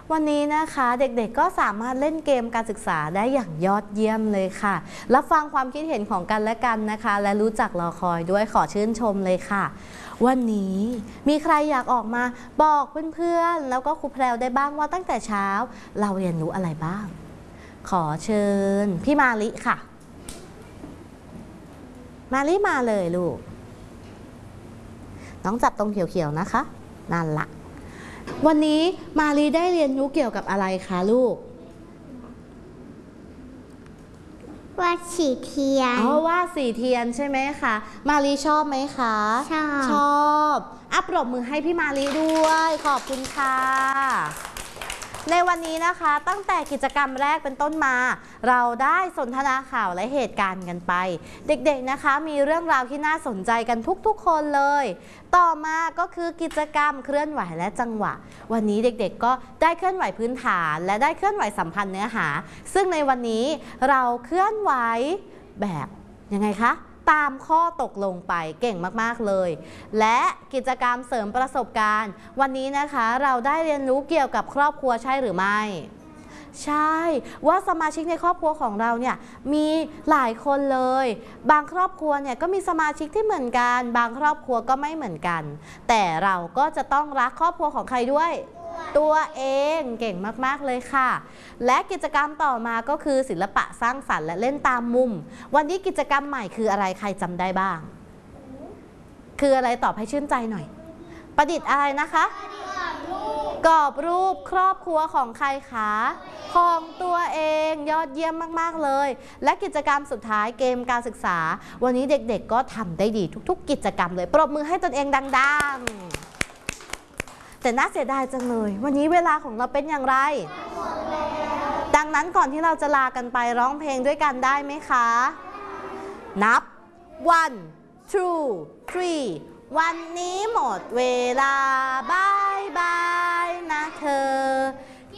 วันนี้นะคะเด็กๆก็สามารถเล่นเกมการศึกษาได้อย่างยอดเยี่ยมเลยค่ะรับฟังความคิดเห็นของกันและกันนะคะและรู้จักรอคอยด้วยขอชื่นชมเลยค่ะวันนี้มีใครอยากออกมาบอกเพื่อนๆแล้วก็ครูแพรวได้บ้างว่าตั้งแต่เช้าเราเรียนรู้อะไรบ้างขอเชิญพี่มาลิค่ะมาลิมาเลยลูกน้องจับตรงเขียวๆนะคะนั่นละวันนี้มาลีได้เรียนรู้เกี่ยวกับอะไรคะลูกวาดสีเทียนวาดสีเทียนใช่ไหมคะมาลีชอบไหมคะชอบปรบมือให้พี่มาลีด้วยขอบคุณค่ะในวันนี้นะคะตั้งแต่กิจกรรมแรกเป็นต้นมาเราได้สนทนาข่าวและเหตุการณ์กันไปเด็กๆนะคะมีเรื่องราวที่น่าสนใจกันทุกๆคนเลยต่อมาก็คือกิจกรรมเคลื่อนไหวและจังหวะวันนี้เด็กๆก็ได้เคลื่อนไหวพื้นฐานและได้เคลื่อนไหวสัมพันธ์เนื้อหาซึ่งในวันนี้เราเคลื่อนไหวแบบยังไงคะตามข้อตกลงไปเก่งมากๆเลยและกิจกรรมเสริมประสบการณ์วันนี้นะคะเราได้เรียนรู้เกี่ยวกับครอบครัวใช่หรือไม่ใช่ว่าสมาชิกในครอบครัวของเราเนี่ยมีหลายคนเลยบางครอบครัวเนี่ยก็มีสมาชิกที่เหมือนกันบางครอบครัวก็ไม่เหมือนกันแต่เราก็จะต้องรักครอบครัวของใครด้วยตัวเองเก่งมากๆเลยค่ะและกิจกรรมต่อมาก็คือศิลปะสร้างสรรค์และเล่นตามมุมวันนี้กิจกรรมใหม่คืออะไรใครจำได้บ้างคืออะไรตอบให้ชื่นใจหน่อยประดิษฐ์อะไรนะคะกรอบรูปครอบครัวของใครคะของตัวเองยอดเยี่ยมมากๆเลยและกิจกรรมสุดท้ายเกมการศึกษาวันนี้เด็กๆก็ทำได้ดีทุกๆกิจกรรมเลยปรบมือให้ตนเองดังๆแต่น่าเสียดายจังเลยวันนี้เวลาของเราเป็นอย่างไรดังนั้นก่อนที่เราจะลากันไปร้องเพลงด้วยกันได้ไหมคะนับ 1 2 3 วันนี้หมดเวลาบ๊าย